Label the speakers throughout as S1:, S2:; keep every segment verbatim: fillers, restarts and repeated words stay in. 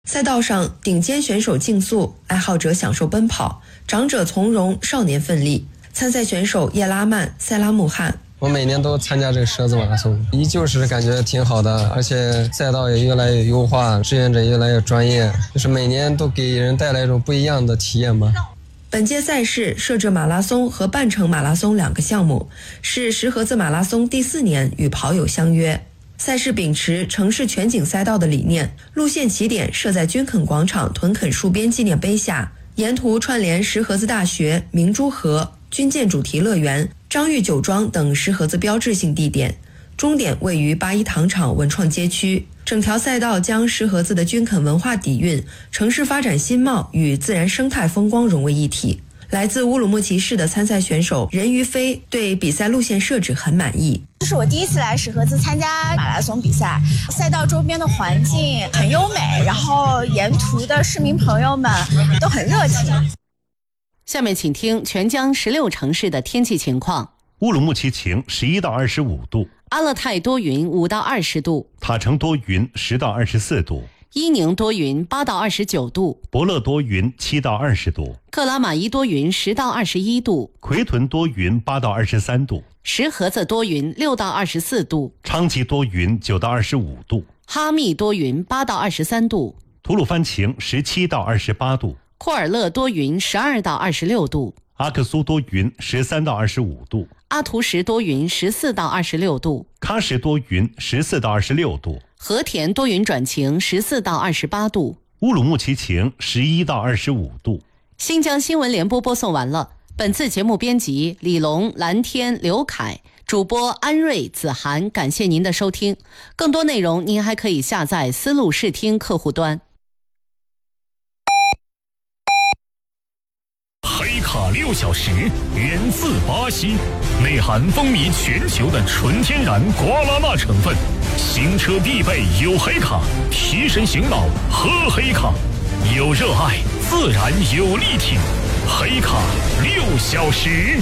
S1: 赛道上，顶尖选手竞速，爱好者享受奔跑，长者从容，少年奋力。参赛选手叶拉曼、塞拉姆汗。
S2: 我每年都参加这个狮子马拉松，依旧是感觉挺好的，而且赛道也越来越优化，志愿者越来越专业，就是每年都给人带来一种不一样的体验吧。
S1: 本届赛事设置马拉松和半程马拉松两个项目，是石河子马拉松第四年与跑友相约。赛事秉持城市全景赛道的理念，路线起点设在军垦广场屯垦树边纪念碑下，沿途串联石河子大学、明珠河、军舰主题乐园、张裕酒庄等石河子标志性地点，终点位于八一糖厂文创街区。整条赛道将石河子的军垦文化底蕴、城市发展新貌与自然生态风光融为一体。来自乌鲁木齐市的参赛选手任于飞对比赛路线设置很满意。
S3: 这是我第一次来石河子参加马拉松比赛，赛道周边的环境很优美，然后沿途的市民朋友们都很热情。
S4: 下面请听全疆十六城市的天气情况。
S5: 乌鲁木齐晴，十一到二十五度；
S4: 阿勒泰多云，五到二十度；
S5: 塔城多云，十到二十四度；
S4: 伊宁多云，八到二十九度；
S5: 博乐多云，七到二十度；
S4: 克拉玛依多云，十到二十一度；
S5: 奎屯多云，八到二十三度；
S4: 石河子多云，六到二十四度；
S5: 昌吉多云，九到二十五度；
S4: 哈密多云，八到二十三度；
S5: 吐鲁番晴，十七到二十八度；
S4: 库尔勒多云，十二到二十六度；
S5: 阿克苏多云，十三到二十五度；
S4: 阿图什多云，十四到二十六度；
S5: 喀什多云，十四到二十六度；
S4: 和田多云转晴，十四到二十八度；
S5: 乌鲁木齐晴，十一到二十五度。
S4: 新疆新闻联播播送完了。本次节目编辑李龙、蓝天、刘凯，主播安瑞、子涵，感谢您的收听。更多内容您还可以下载思路视听客户端。
S6: 黑卡六小时源自巴西，内含风靡全球的纯天然瓜拉纳成分，行车必备有黑卡，提神醒脑喝黑卡，有热爱自然有力挺，黑卡六小时。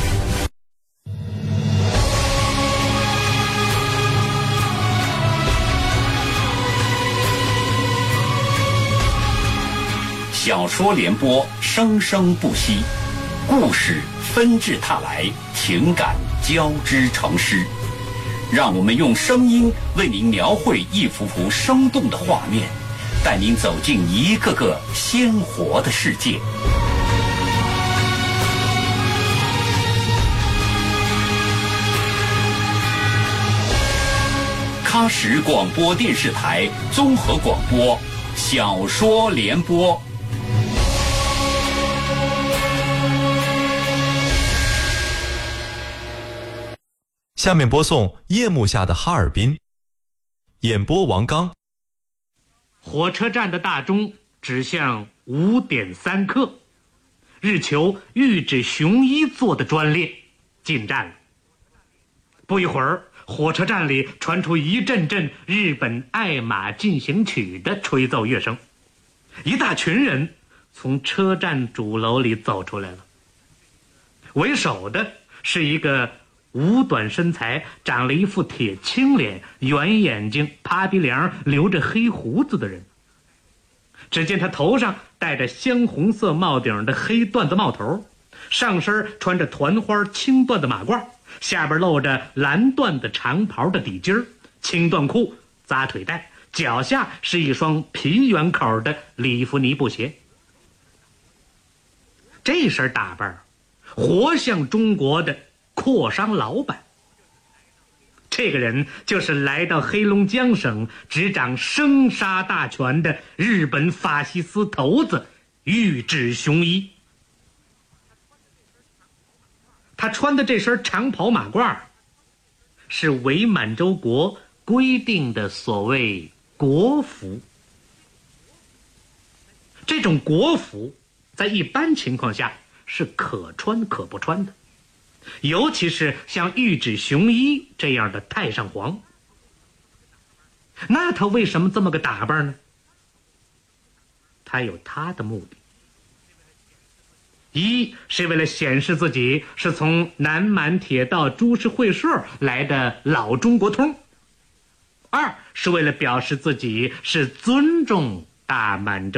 S7: 小说联播，生生不息，故事纷至沓来，情感交织成诗。让我们用声音为您描绘一幅幅生动的画面，带您走进一个个鲜活的世界。喀什广播电视台综合广播，小说联播。
S8: 下面播送《夜幕下的哈尔滨》，演播王刚。
S9: 火车站的大钟指向五点三刻，日求玉指雄一座的专列进站了。不一会儿，火车站里传出一阵阵日本爱马进行曲的吹奏乐声，一大群人从车站主楼里走出来了。为首的是一个五短身材，长了一副铁青脸，圆眼睛，趴鼻梁，留着黑胡子的人。只见他头上戴着鲜红色帽顶的黑缎子帽头，上身穿着团花青缎的马褂，下边露着蓝缎的长袍的底襟，青缎裤，扎腿带，脚下是一双皮圆口的里弗尼布鞋。这身打扮活像中国的阔商老板。这个人就是来到黑龙江省执掌生杀大权的日本法西斯头子玉指雄一。他穿的这身长袍马褂是伪满洲国规定的所谓国服。这种国服在一般情况下是可穿可不穿的，尤其是像玉指雄一这样的太上皇。那他为什么这么个打扮呢？他有他的目的。一是为了显示自己是从南满铁道株式会社来的老中国通，二是为了表示自己是尊重大满洲。